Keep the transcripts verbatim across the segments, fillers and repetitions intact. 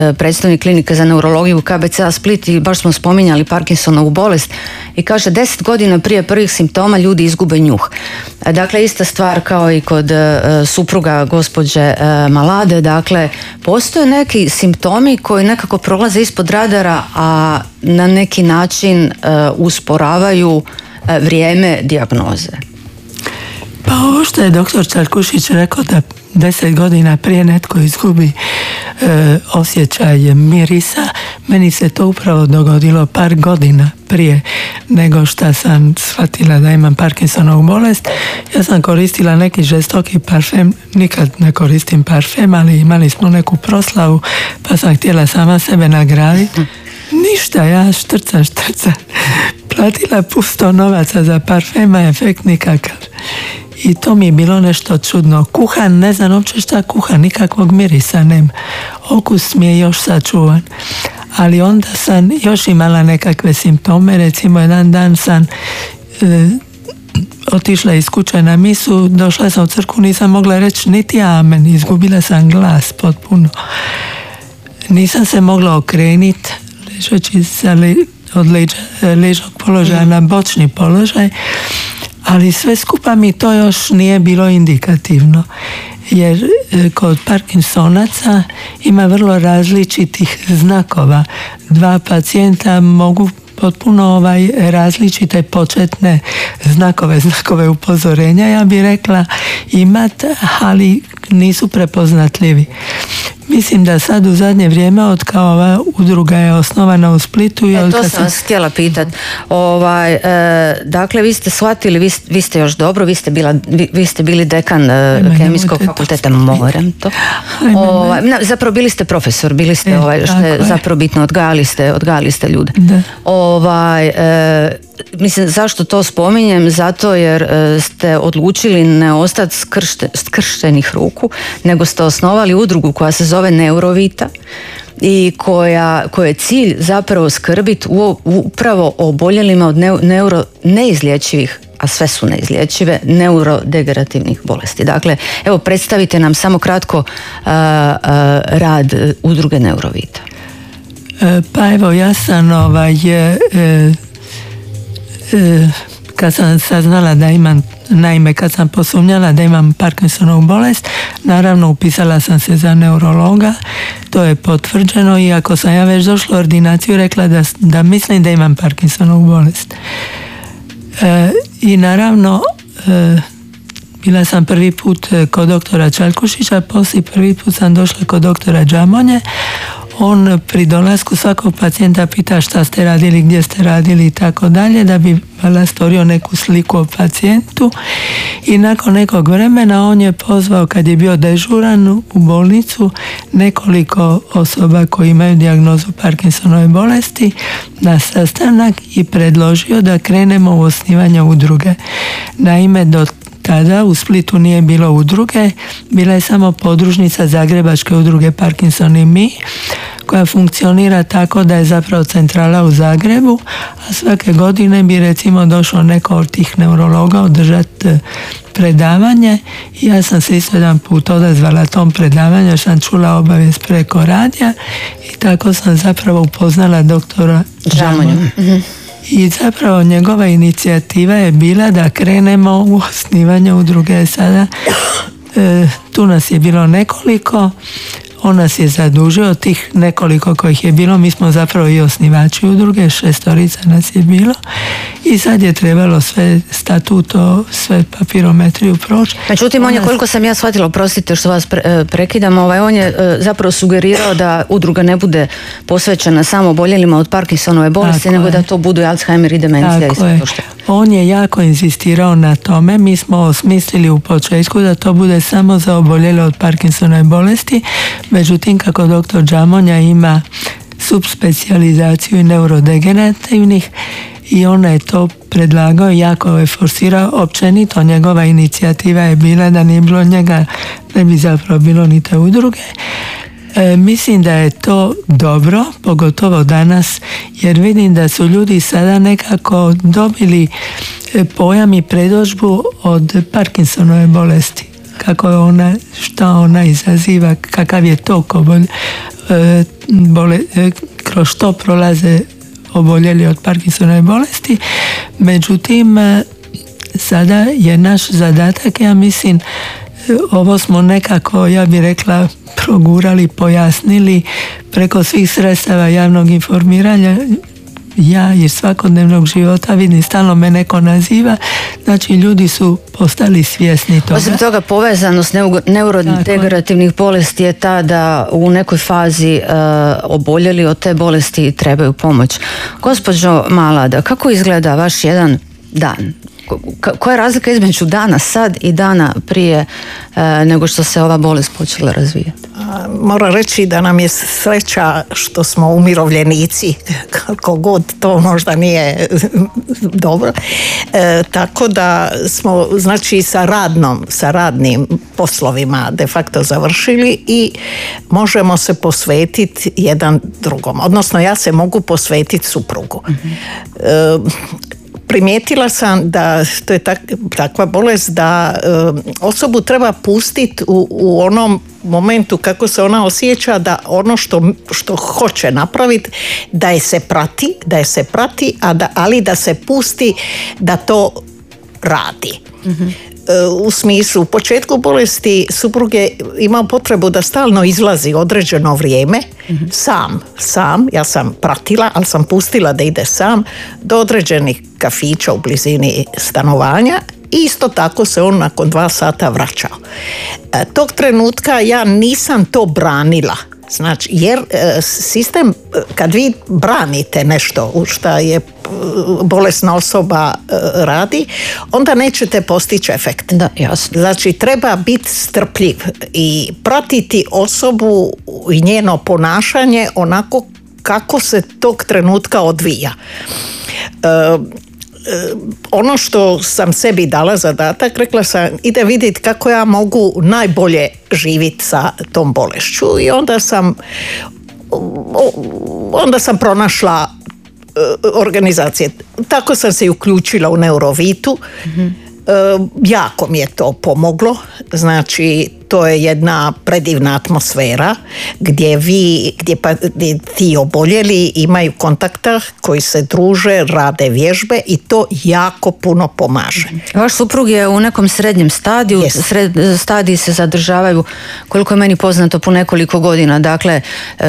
predstavnik klinike za neurologiju u K B C A Split i baš smo spominjali Parkinsonovu bolest i kaže deset godina prije prvih simptoma ljudi izgube njuh. Dakle, ista stvar kao i kod supruga gospođe Malade, dakle, postoje neki simptomi koji nekako prolaze ispod radara, a na neki način usporavaju vrijeme dijagnoze. Pa ovo što je doktor Čarkušić rekao da deset godina prije netko izgubi e, osjećaj mirisa, meni se to upravo dogodilo par godina prije nego što sam shvatila da imam Parkinsonovu bolest. Ja sam koristila neki žestoki parfem, nikad ne koristim parfem, ali imali smo neku proslavu pa sam htjela sama sebe nagraditi. Ništa, ja štrcam, štrcam. Platila pusto novaca za parfema, efekt nikakav. I to mi je bilo nešto čudno. Kuhan, ne znam uopće šta kuhan, nikakvog mirisa nema. Okus mi je još sačuvan. Ali onda sam još imala nekakve simptome. Recimo, jedan dan sam e, otišla iz kuće na misu, došla sam u crkvu, nisam mogla reći niti amen. Izgubila sam glas potpuno. Nisam se mogla okreniti, ležeći se le, od leđa, ležnog položaja na bočni položaj. Ali sve skupa mi to još nije bilo indikativno, jer kod Parkinsonaca ima vrlo različitih znakova. Dva pacijenta mogu potpuno ovaj različite početne znakove, znakove upozorenja, ja bih rekla, imati, ali nisu prepoznatljivi. Mislim da sad u zadnje vrijeme, od kao ova udruga je osnovana u Splitu. I e, to sam vas htjela pitati. Ovaj, e, dakle, vi ste shvatili, vi, vi ste još dobro, vi ste, bila, vi, vi ste bili dekan e, kemijskog fakulteta, moram to. Ovaj, na, zapravo bili ste profesor, bili ste, e, ovaj, što je zapravo bitno, odgajali ste, odgajali ste ljude. Da. Ovaj, e, mislim, zašto to spominjem? Zato jer e, ste odlučili ne ostati skršte, skrštenih ruku, nego ste osnovali udrugu koja se zove Neurovita i koja, koja je cilj zapravo skrbiti upravo o oboljelima od neuro, neizlječivih, a sve su neizlječive, neurodegenerativnih bolesti. Dakle, evo, predstavite nam samo kratko uh, uh, rad udruge Neurovita. E, pa evo, ja sam ovaj, e, e, kad sam saznala da imam, naime kad sam posumnjala da imam Parkinsonovu bolest, naravno upisala sam se za neurologa, to je potvrđeno, i ako sam ja već došla u ordinaciju rekla da, da mislim da imam Parkinsonovu bolest. E, I naravno e, bila sam prvi put kod doktora Čarkušića, poslije prvi put sam došla kod doktora Džamonje. On pri dolasku svakog pacijenta pita šta ste radili, gdje ste radili i tako dalje, da bi valjda stvorio neku sliku o pacijentu. I nakon nekog vremena on je pozvao, kad je bio dežuran u bolnicu, nekoliko osoba koji imaju dijagnozu Parkinsonove bolesti na sastanak i predložio da krenemo u osnivanje udruge. Naime, do tada u Splitu nije bilo udruge, bila je samo podružnica Zagrebačke udruge Parkinson i mi, koja funkcionira tako da je zapravo centrala u Zagrebu, a svake godine bi recimo došlo neko od tih neurologa održati predavanje, i ja sam se isto jedan put odazvala tom predavanju, jer sam čula obavijest preko radija i tako sam zapravo upoznala doktora Džamonju. Mm-hmm. I zapravo njegova inicijativa je bila da krenemo u osnivanje udruge. Sada e, tu nas je bilo nekoliko, on nas je zadužio, tih nekoliko kojih je bilo, mi smo zapravo i osnivači udruge, šestorica nas je bilo, i sad je trebalo sve statuto, sve papirometriju proći. Međutim, on je, koliko sam ja shvatila, oprostite što vas pre, prekidam, ovaj, on je zapravo sugerirao da udruga ne bude posvećena samo oboljelima od Parkinsonove bolesti, tako nego je. Da to budu Alzheimer i demencija. Tako je. On je jako inzistirao na tome, mi smo osmislili u početku da to bude samo za oboljele od Parkinsonove bolesti, međutim kako doktor Džamonja ima subspecijalizaciju i neurodegenerativnih, i ona je to predlagao, jako je forsirao, općenito njegova inicijativa je bila da nije bilo njega, ne bi zapravo bilo ni te udruge. E, mislim da je to dobro, pogotovo danas, jer vidim da su ljudi sada nekako dobili pojam i predodžbu od Parkinsonove bolesti. Kako je ona, šta ona izaziva, kakav je tok obolj, bole, kroz što prolaze oboljeli od Parkinsonove bolesti. Međutim, sada je naš zadatak, ja mislim, ovo smo nekako, ja bih rekla, progurali, pojasnili preko svih sredstava javnog informiranja. Ja iz svakodnevnog života vidim, stalno me neko naziva, znači ljudi su postali svjesni toga. Osim toga, povezanost neurodegenerativnih bolesti je ta da u nekoj fazi uh, oboljeli od te bolesti trebaju pomoć. Gospođo Malada, kako izgleda vaš jedan dan? Koja je razlika između dana sad i dana prije uh, nego što se ova bolest počela razvijati? Moram reći da nam je sreća što smo umirovljenici, kako god to možda nije dobro. E, tako da smo, znači, sa radnom, sa radnim poslovima de facto završili i možemo se posvetiti jedan drugom. Odnosno, ja se mogu posvetiti suprugu. Mm-hmm. E, primijetila sam da to je tak, takva bolest da e, osobu treba pustiti u, u onom momentu kako se ona osjeća, da ono što, što hoće napraviti, da je se prati, da je se prati, a da, ali da se pusti da to radi. Mm-hmm. E, u smislu, u početku bolesti suprug je imao potrebu da stalno izlazi određeno vrijeme, mm-hmm. sam, sam, ja sam pratila, ali sam pustila da ide sam do određenih kafića u blizini stanovanja. Isto tako se on nakon dva sata vraćao. E, tog trenutka ja nisam to branila. Znači, jer e, sistem, kad vi branite nešto u što je bolesna osoba e, radi, onda nećete postići efekt. Da, jasno. Znači, treba biti strpljiv i pratiti osobu i njeno ponašanje onako kako se tog trenutka odvija. E, ono što sam sebi dala zadatak, rekla sam, ide vidjeti kako ja mogu najbolje živjeti sa tom bolešću, i onda sam onda sam pronašla organizacije. Tako sam se uključila u Neurovitu. Mm-hmm. Jako mi je to pomoglo. Znači, to je jedna predivna atmosfera gdje vi, gdje, pa, gdje ti oboljeli imaju kontakta koji se druže, rade vježbe i to jako puno pomaže. Vaš suprug je u nekom srednjem stadiju, yes. Sred, stadiji se zadržavaju, koliko je meni poznato, po nekoliko godina. Dakle,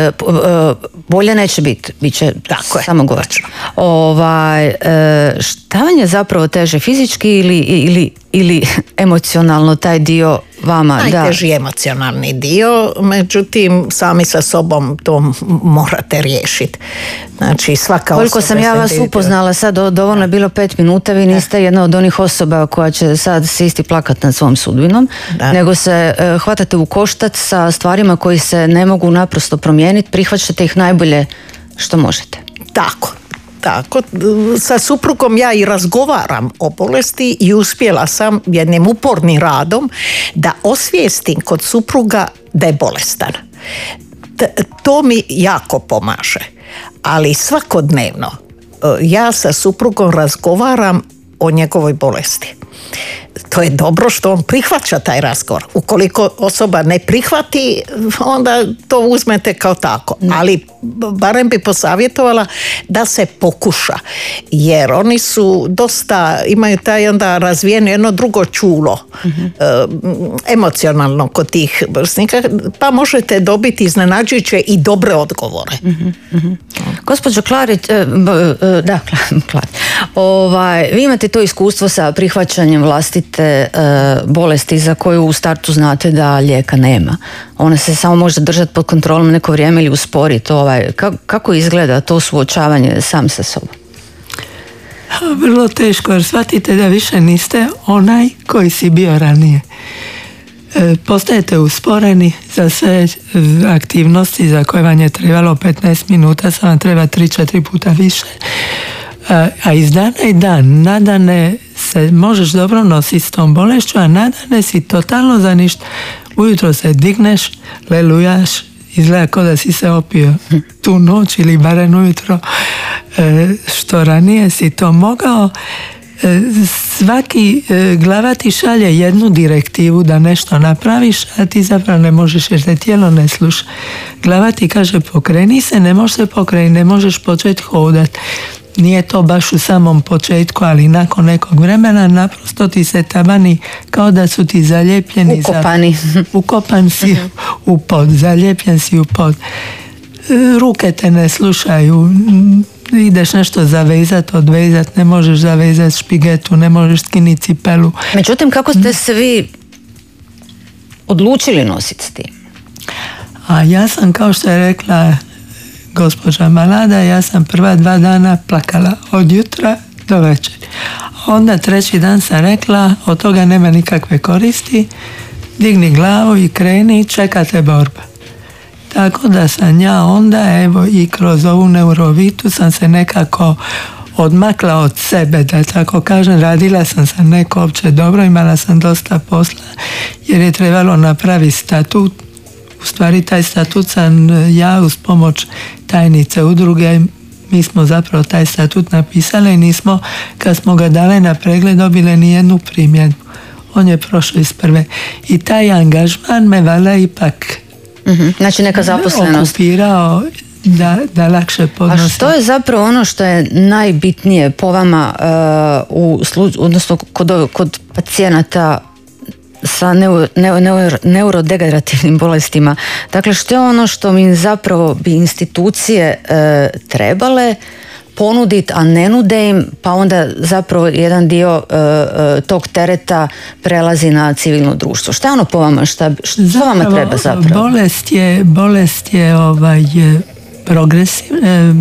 bolje neće biti, bit će samo gore. Ovaj, šta vam je zapravo teže, fizički ili, ili, ili emocionalno taj dio vama? Najteži da. Emocionalni dio, međutim sami sa sobom to morate riješiti. Znači, svaka koliko sam ja vas upoznala sad, dovoljno je bilo pet minuta, vi niste da. jedna od onih osoba koja će sad sisti plakat nad svom sudbinom, da. nego se uh, hvatate u koštac sa stvarima koji se ne mogu naprosto promijeniti, prihvaćate ih najbolje što možete. Tako. Tako, sa suprugom ja i razgovaram o bolesti i uspjela sam jednim upornim radom da osvijestim kod supruga da je bolestan. T- to mi jako pomaže. Ali svakodnevno ja sa suprugom razgovaram o njegovoj bolesti. To je dobro što on prihvaća taj razgovor. Ukoliko osoba ne prihvati, onda to uzmete kao tako. Ali barem bi posavjetovala da se pokuša. Jer oni su dosta, imaju taj onda razvijeno jedno drugo čulo, mm-hmm. emocionalno kod tih bolesnika, pa možete dobiti iznenađujuće i dobre odgovore. Mm-hmm. Mm-hmm. Gospođo Klarić, da, Klarić, ovaj, vi imate to iskustvo sa prihvaćanjem vlastite e, bolesti za koju u startu znate da lijeka nema. Ona se samo može držati pod kontrolom neko vrijeme ili usporiti. Ovaj, kako, kako izgleda to suočavanje sam sa sobom? Vrlo teško, jer shvatite da više niste onaj koji si bio ranije. E, postajete usporeni za sve aktivnosti za koje vam je trebalo petnaest minuta, sad vam treba tri četiri puta više. A, a iz dana i dan, nadane se možeš dobro nositi s tom bolešću, a nadane si totalno za ništa. Ujutro se digneš, lelujaš, izgleda kao da si se opio tu noć ili barem ujutro, e, što ranije si to mogao. svaki glava ti šalje jednu direktivu da nešto napraviš, a ti zapravo ne možeš jer te tijelo ne sluša. Glava ti kaže pokreni se, ne možeš se pokrenuti, ne možeš početi hodati. Nije to baš u samom početku, ali nakon nekog vremena naprosto ti se tabani kao da su ti zalijepljeni. Ukopani. Za, ukopan si u pod, zalijepljen si u pod. Ruke te ne slušaju, ideš nešto zavezat, odvezat, ne možeš zavezat špigetu, ne možeš skiniti cipelu. Međutim, kako ste se vi odlučili nositi s tim? A ja sam, kao što je rekla gospođa Malada, ja sam prva dva dana plakala od jutra do večeri. Onda treći dan sam rekla, od toga nema nikakve koristi, digni glavu i kreni, čekate borba. Tako da sam ja onda, evo, i kroz ovu neurovitu sam se nekako odmakla od sebe, da tako kažem. Radila sam sa neko opće dobro, imala sam dosta posla, jer je trebalo napraviti statut. U stvari taj statut sam ja uz pomoć tajnice udruge, mi smo zapravo taj statut napisali i nismo, kad smo ga dali na pregled, dobili ni jednu primjedbu. On je prošao iz prve. I taj angažman me valjda ipak mm-hmm. Znači neka zaposlenost. Okupirao da, da lakše podnosim. A što je zapravo ono što je najbitnije po vama uh, u sluč- odnosno kod, kod pacijenata sa neu, neu, neu, neurodegenerativnim bolestima? Dakle, što je ono što mi zapravo bi institucije e, trebale ponuditi, a ne nude im, pa onda zapravo jedan dio e, e, tog tereta prelazi na civilno društvo. Što je ono po vama? Šta, što zapravo, vama treba zapravo? Bolest je, bolest je ovaj, progresivna,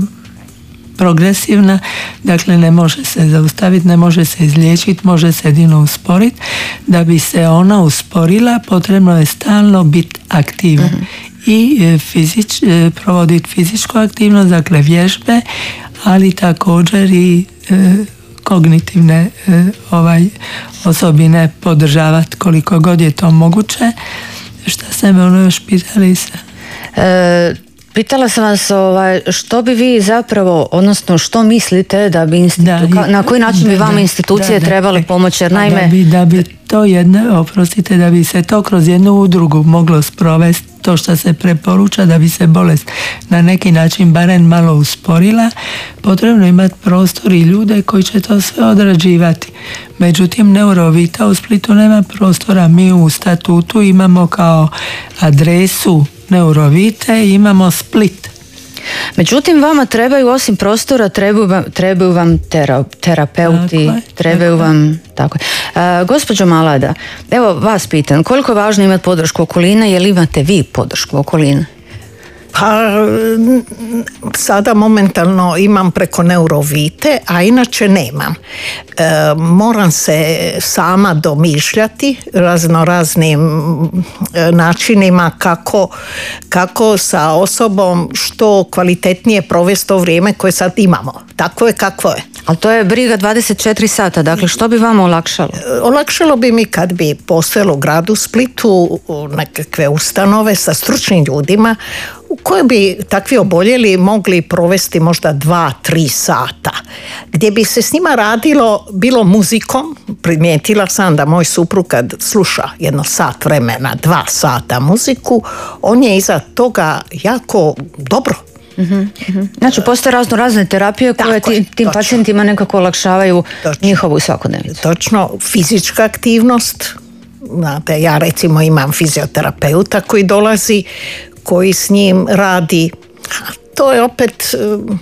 progresivna, dakle ne može se zaustaviti, ne može se izliječiti, može se jedino usporiti. Da bi se ona usporila, potrebno je stalno biti aktivan uh-huh. i fizič, provoditi fizičku aktivnost, dakle vježbe, ali također i e, kognitivne e, ovaj, osobine podržavati koliko god je to moguće. Šta ste me ono još pitali se? E... Pitala sam vas ovaj, što bi vi zapravo, odnosno što mislite da bi institu... da, na koji način da, bi vama institucije da, trebale da, pomoći, jer naime... Da bi, da bi to jedne, oprostite, da bi se to kroz jednu udrugu moglo sprovesti, to što se preporuča da bi se bolest na neki način barem malo usporila, potrebno imati prostor i ljude koji će to sve odrađivati. Međutim, Neurovita u Splitu nema prostora. Mi u statutu imamo kao adresu Neurovite, imamo Split. Međutim, vama trebaju, osim prostora, trebaju vam, trebaju vam tera, terapeuti, tako je, trebaju tako vam... Tako je. Uh, gospođo Malada, evo vas pitam, koliko je važno imati podršku okoline, je li imate vi podršku okoline? Pa sada momentalno imam preko Neurovite, a inače nemam. E, moram se sama domišljati razno raznim načinima kako, kako sa osobom što kvalitetnije provesti to vrijeme koje sad imamo. Tako je kako je. Ali to je briga dvadeset četiri sata, dakle što bi vama olakšalo? Olakšalo bi mi kad bi postojalo u gradu Splitu nekakve ustanove sa stručnim ljudima u koje bi takvi oboljeli mogli provesti možda dva, tri sata. Gdje bi se s njima radilo, bilo muzikom. Primijetila sam da moj suprug kad sluša jedno sat vremena, dva sata muziku, on je iza toga jako dobro. Mm-hmm, mm-hmm. Znači postoje razno razne terapije koje ti, tim točno. Pacijentima nekako olakšavaju točno. Njihovu svakodnevnicu. Točno, fizička aktivnost. Znate, ja recimo imam fizioterapeuta koji dolazi, koji s njim radi. To je opet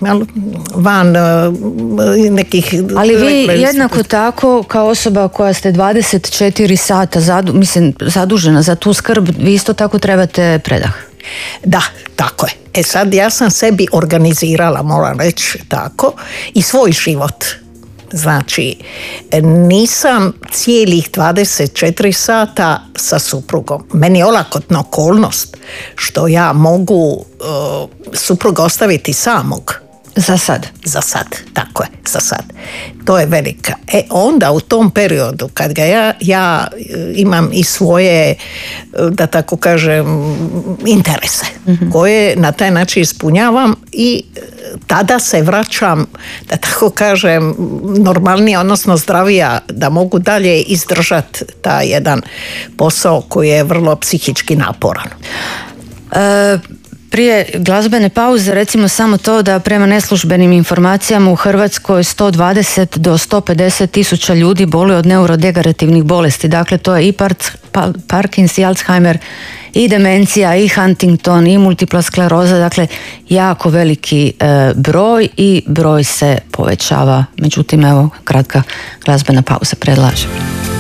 van nekih... Ali vi jednako tako kao osoba koja ste dvadeset četiri sata zadu, mislim, zadužena za tu skrb, vi isto tako trebate predah. Da, tako je. E sad ja sam sebi organizirala, moram reći tako, i svoj život. Znači, nisam cijelih dvadeset četiri sata sa suprugom. Meni je olakotna okolnost što ja mogu uh, supruga ostaviti samog. Za sad. Za sad, tako je, za sad. To je velika. E onda u tom periodu kad ga ja, ja imam i svoje, da tako kažem, interese, mm-hmm. koje na taj način ispunjavam i tada se vraćam, da tako kažem, normalnije, odnosno zdravija, da mogu dalje izdržati taj jedan posao koji je vrlo psihički naporan. E, prije glazbene pauze recimo samo to da prema neslužbenim informacijama u Hrvatskoj sto dvadeset do sto pedeset tisuća ljudi boli od neurodegenerativnih bolesti. Dakle, to je i Parkins, i Alzheimer, i demencija, i Huntington, i multipla skleroza. Dakle, jako veliki e, broj i broj se povećava. Međutim, evo, kratka glazbena pauza predlažem.